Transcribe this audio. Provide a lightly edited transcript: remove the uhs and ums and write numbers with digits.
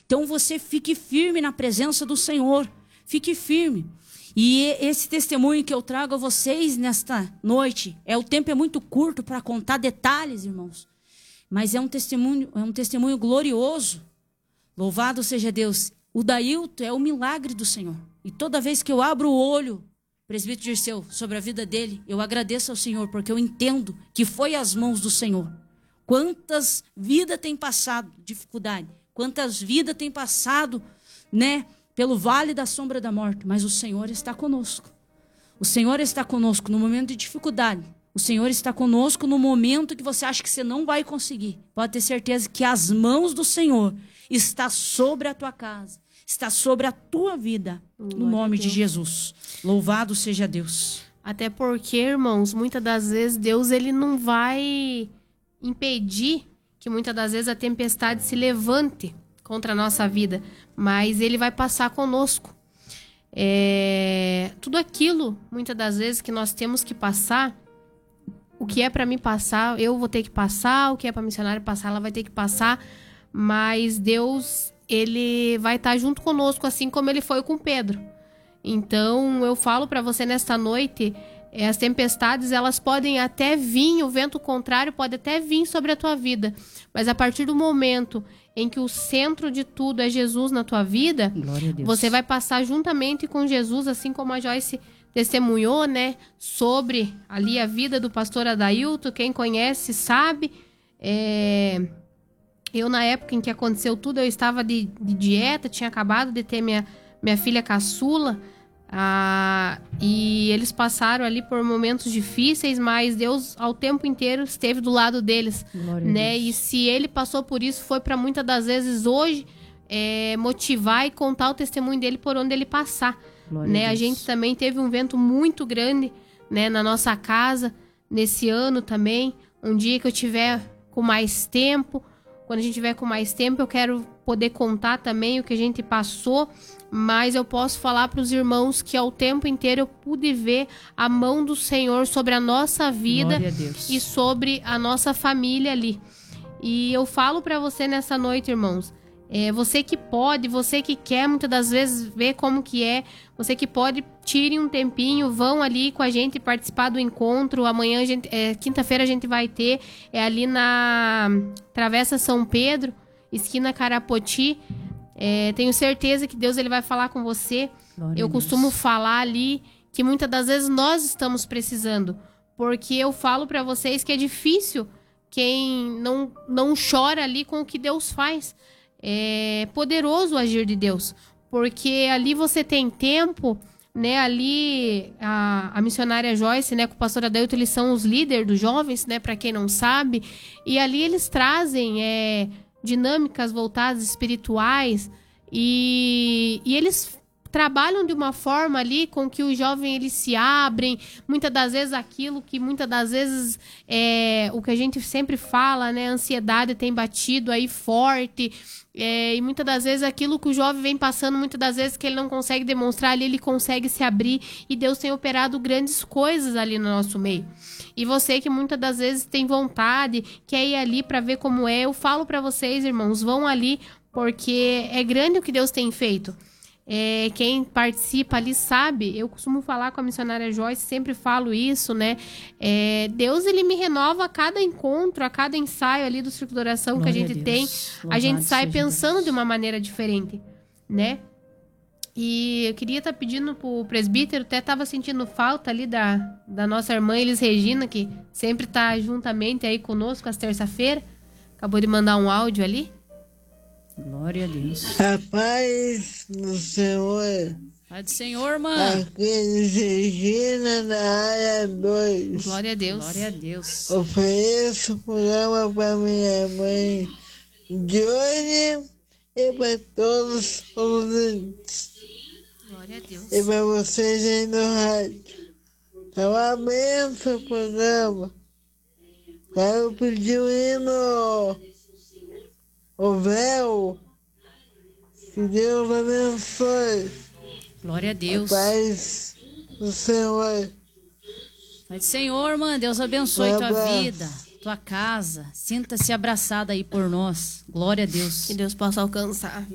Então você fique firme na presença do Senhor. Fique firme. E esse testemunho que eu trago a vocês nesta noite, o tempo é muito curto para contar detalhes, irmãos. Mas é um testemunho glorioso. Louvado seja Deus. O Dailton é o milagre do Senhor. E toda vez que eu abro o olho, presbítero Dirceu, sobre a vida dele, eu agradeço ao Senhor, porque eu entendo que foi as mãos do Senhor. Quantas vidas tem passado dificuldade, quantas vidas tem passado, pelo vale da sombra da morte, mas o Senhor está conosco. O Senhor está conosco no momento de dificuldade. O Senhor está conosco no momento que você acha que você não vai conseguir. Pode ter certeza que as mãos do Senhor estão sobre a tua casa, está sobre a tua vida, no nome de Jesus. Louvado seja Deus. Até porque, irmãos, muitas das vezes Deus ele não vai impedir que muitas das vezes a tempestade se levante contra a nossa vida, mas ele vai passar conosco. Tudo aquilo, muitas das vezes, que nós temos que passar, o que é para mim passar, eu vou ter que passar, o que é para missionária passar, ela vai ter que passar, mas Deus, ele vai estar junto conosco, assim como ele foi com Pedro. Então, eu falo para você nesta noite, as tempestades, elas podem até vir, o vento contrário pode até vir sobre a tua vida, mas a partir do momento em que o centro de tudo é Jesus na tua vida, você vai passar juntamente com Jesus, assim como a Joyce testemunhou, sobre ali a vida do pastor Adailton. Quem conhece sabe. Eu, na época em que aconteceu tudo, eu estava de dieta, tinha acabado de ter minha filha caçula, e eles passaram ali por momentos difíceis, mas Deus ao tempo inteiro esteve do lado deles, e se ele passou por isso, foi para muitas das vezes hoje motivar e contar o testemunho dele por onde ele passar. A gente também teve um vento muito grande, na nossa casa nesse ano também. Um dia que eu tiver com mais tempo, quando a gente tiver com mais tempo, eu quero poder contar também o que a gente passou, mas eu posso falar para os irmãos que ao tempo inteiro eu pude ver a mão do Senhor sobre a nossa vida e sobre a nossa família ali. E eu falo para você nessa noite, irmãos, você que pode, você que quer muitas das vezes ver como que você que pode, tire um tempinho, vão ali com a gente participar do encontro. Amanhã, quinta-feira, a gente vai ter, ali na Travessa São Pedro, esquina Carapoti. Tenho certeza que Deus ele vai falar com você. Eu costumo falar ali que muitas das vezes nós estamos precisando, porque eu falo para vocês que é difícil quem não chora ali com o que Deus faz. É poderoso o agir de Deus, porque ali você tem tempo, ali a missionária Joyce, com o pastor Adailton, eles são os líderes dos jovens, para quem não sabe, e ali eles trazem dinâmicas voltadas espirituais, e eles trabalham de uma forma ali com que os jovens eles se abrem, muitas das vezes aquilo que muitas das vezes o que a gente sempre fala, a ansiedade tem batido aí forte, e muitas das vezes aquilo que o jovem vem passando, muitas das vezes que ele não consegue demonstrar ali, ele consegue se abrir, e Deus tem operado grandes coisas ali no nosso meio. E você que muitas das vezes tem vontade, quer ir ali para ver como eu falo para vocês, irmãos, vão ali, porque é grande o que Deus tem feito. Quem participa ali sabe, eu costumo falar com a missionária Joyce, sempre falo isso, Deus ele me renova a cada encontro, a cada ensaio ali do Círculo de Oração que a gente tem, a gente sai pensando de uma maneira diferente, E eu queria estar pedindo pro presbítero, até estava sentindo falta ali da nossa irmã Elis Regina, que sempre está juntamente aí conosco às terça-feira, acabou de mandar um áudio ali. Glória a Deus. A paz do Senhor. Pai do Senhor, mano. Aqui Regina na área 2. Glória a Deus. Glória a Deus. Ofereço o programa para minha mãe de hoje e para todos os ouvintes. Glória a Deus. E para vocês aí no rádio. É uma benção o programa. Quero pedir o hino. O véu, que Deus abençoe. Glória a Deus. A paz do Senhor. Pai do Senhor, mano, Deus abençoe tua vida, tua casa. Sinta-se abraçada aí por nós. Glória a Deus. Que Deus possa alcançar.